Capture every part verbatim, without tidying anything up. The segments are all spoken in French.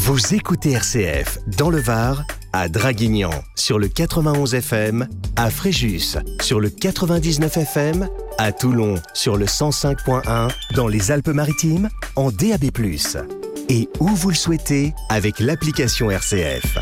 Vous écoutez R C F dans le Var, à Draguignan sur le quatre-vingt-onze F M, à Fréjus sur le quatre-vingt-dix-neuf F M, à Toulon sur le cent cinq point un, dans les Alpes-Maritimes en D A B plus. Et où vous le souhaitez avec l'application R C F.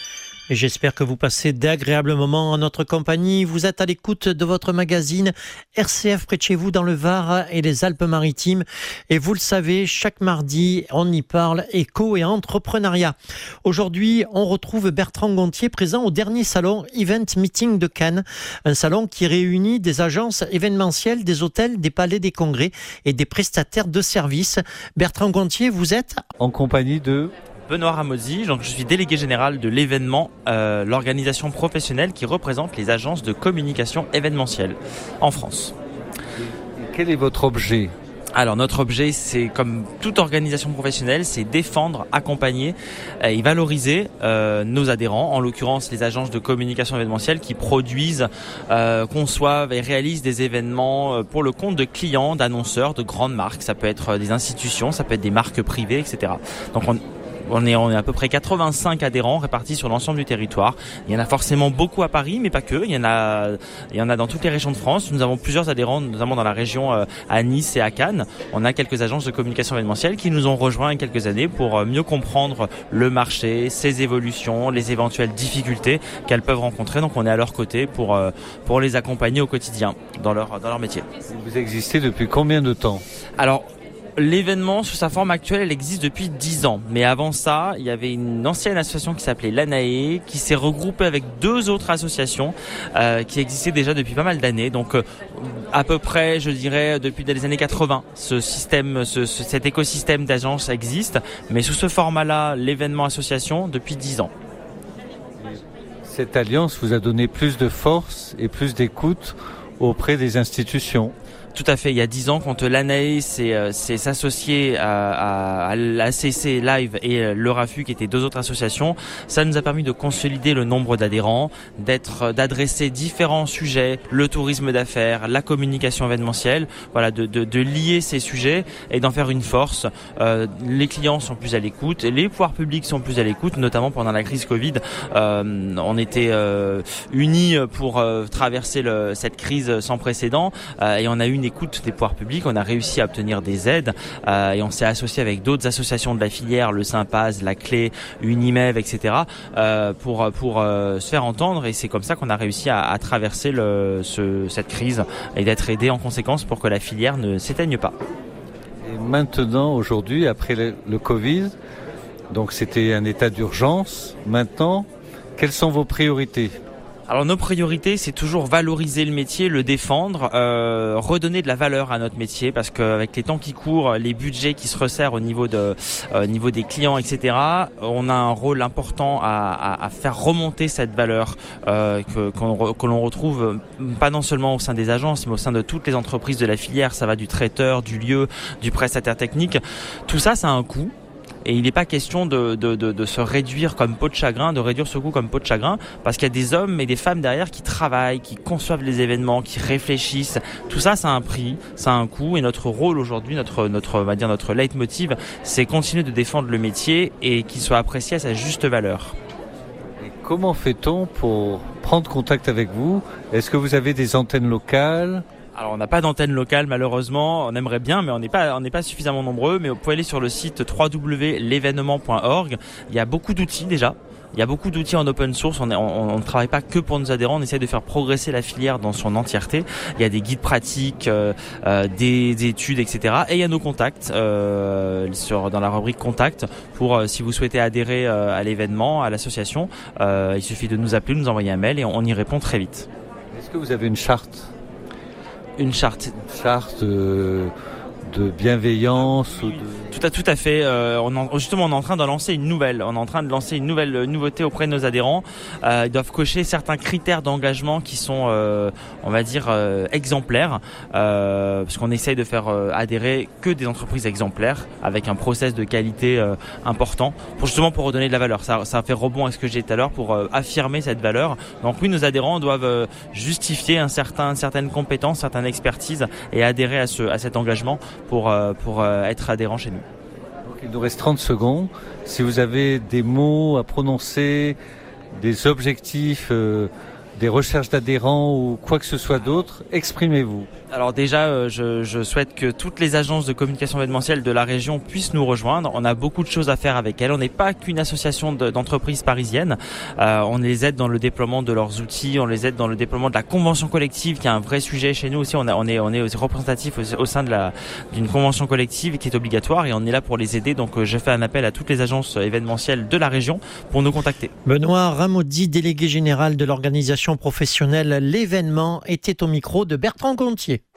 Et j'espère que vous passez d'agréables moments en notre compagnie. Vous êtes à l'écoute de votre magazine R C F près de chez vous dans le Var et les Alpes-Maritimes. Et vous le savez, chaque mardi, on y parle éco et entrepreneuriat. Aujourd'hui, on retrouve Bertrand Gontier présent au dernier salon Event Meeting de Cannes. Un salon qui réunit des agences événementielles, des hôtels, des palais des congrès et des prestataires de services. Bertrand Gontier, vous êtes en compagnie de... Benoît Ramozzi, donc je suis délégué général de l'événement, euh, l'organisation professionnelle qui représente les agences de communication événementielle en France. Et quel est votre objet ? Alors notre objet, c'est comme toute organisation professionnelle, c'est défendre, accompagner et valoriser euh, nos adhérents, en l'occurrence les agences de communication événementielle qui produisent, euh, conçoivent et réalisent des événements pour le compte de clients, d'annonceurs, de grandes marques. Ça peut être des institutions, ça peut être des marques privées, et cetera. Donc on On est, on est à peu près quatre-vingt-cinq adhérents répartis sur l'ensemble du territoire. Il y en a forcément beaucoup à Paris, mais pas que. Il y en a, il y en a dans toutes les régions de France. Nous avons plusieurs adhérents, notamment dans la région euh, à Nice et à Cannes. On a quelques agences de communication événementielle qui nous ont rejoints il y a quelques années pour mieux comprendre le marché, ses évolutions, les éventuelles difficultés qu'elles peuvent rencontrer. Donc on est à leur côté pour, euh, pour les accompagner au quotidien dans leur, dans leur métier. Vous existez depuis combien de temps ? Alors, l'événement, sous sa forme actuelle, elle existe depuis dix ans. Mais avant ça, il y avait une ancienne association qui s'appelait l'ANAE, qui s'est regroupée avec deux autres associations euh, qui existaient déjà depuis pas mal d'années. Donc, euh, à peu près, je dirais, depuis les années quatre-vingts, ce système, ce, ce, cet écosystème d'agences existe. Mais sous ce format-là, l'événement association, depuis dix ans. Cette alliance vous a donné plus de force et plus d'écoute auprès des institutions. Tout à fait. Il y a dix ans, quand l'ANAE s'est, euh, s'est s'associé à, à, à l'A C C Live et le RAFU, qui étaient deux autres associations, ça nous a permis de consolider le nombre d'adhérents, d'être, d'adresser différents sujets, le tourisme d'affaires, la communication événementielle, voilà, de, de, de lier ces sujets et d'en faire une force. Euh, les clients sont plus à l'écoute, les pouvoirs publics sont plus à l'écoute, notamment pendant la crise Covid. Euh, on était euh, unis pour euh, traverser le, cette crise sans précédent euh, et on a eu une écoute des pouvoirs publics, on a réussi à obtenir des aides euh, et on s'est associé avec d'autres associations de la filière, le Sympaz, la Clé, Unimev, et cetera euh, pour pour euh, se faire entendre, et c'est comme ça qu'on a réussi à, à traverser le, ce, cette crise et d'être aidé en conséquence pour que la filière ne s'éteigne pas. Et maintenant, aujourd'hui, après le, le Covid, donc c'était un état d'urgence. Maintenant, quelles sont vos priorités ? Alors nos priorités, c'est toujours valoriser le métier, le défendre, euh, redonner de la valeur à notre métier, parce qu'avec les temps qui courent, les budgets qui se resserrent au niveau de, euh, niveau des clients, et cetera, on a un rôle important à, à, à faire remonter cette valeur euh, que, qu'on, que l'on retrouve pas non seulement au sein des agences, mais au sein de toutes les entreprises de la filière. Ça va du traiteur, du lieu, du prestataire technique. Tout ça, ça a un coût. Et il n'est pas question de, de, de, de se réduire comme peau de chagrin, de réduire ce coût comme peau de chagrin, parce qu'il y a des hommes et des femmes derrière qui travaillent, qui conçoivent les événements, qui réfléchissent. Tout ça, ça a un prix, ça a un coût. Et notre rôle aujourd'hui, notre, notre, on va dire notre leitmotiv, c'est continuer de défendre le métier et qu'il soit apprécié à sa juste valeur. Et comment fait-on pour prendre contact avec vous ? Est-ce que vous avez des antennes locales ? Alors on n'a pas d'antenne locale malheureusement, on aimerait bien mais on n'est pas on n'est pas suffisamment nombreux, mais vous pouvez aller sur le site w w w point l'événement point org. Il y a beaucoup d'outils déjà. Il y a beaucoup d'outils en open source, on ne on, on travaille pas que pour nos adhérents, on essaie de faire progresser la filière dans son entièreté. Il y a des guides pratiques, euh, euh, des, des études, et cetera. Et il y a nos contacts euh, sur, dans la rubrique contact pour euh, si vous souhaitez adhérer euh, à l'événement, à l'association, euh, il suffit de nous appeler, nous envoyer un mail et on, on y répond très vite. Est-ce que vous avez une charte ? Une charte. Une charte euh, de bienveillance ou de... Tout à, tout à fait. Euh, on en, justement, on est en train de lancer une nouvelle. On est en train de lancer une nouvelle euh, nouveauté auprès de nos adhérents. Euh, ils doivent cocher certains critères d'engagement qui sont, euh, on va dire, euh, exemplaires, euh, parce qu'on essaye de faire euh, adhérer que des entreprises exemplaires avec un process de qualité euh, important, pour justement pour redonner de la valeur. Ça, ça fait rebond à ce que j'ai dit tout à l'heure pour euh, affirmer cette valeur. Donc oui, nos adhérents doivent euh, justifier un certain, certaines compétences, certaines expertises et adhérer à ce, à cet engagement pour euh, pour euh, être adhérents chez nous. Il nous reste trente secondes. Si vous avez des mots à prononcer, des objectifs, euh, des recherches d'adhérents ou quoi que ce soit d'autre, exprimez-vous. Alors déjà, euh, je, je souhaite que toutes les agences de communication événementielle de la région puissent nous rejoindre. On a beaucoup de choses à faire avec elles. On n'est pas qu'une association de, d'entreprises parisiennes. Euh, on les aide dans le déploiement de leurs outils, on les aide dans le déploiement de la convention collective, qui est un vrai sujet chez nous aussi. On, a, on est, on est aussi représentatif au, au sein de la, d'une convention collective qui est obligatoire et on est là pour les aider. Donc euh, je fais un appel à toutes les agences événementielles de la région pour nous contacter. Benoît Ramaudy, délégué général de l'organisation professionnelle L'événement, était au micro de Bertrand Gontier.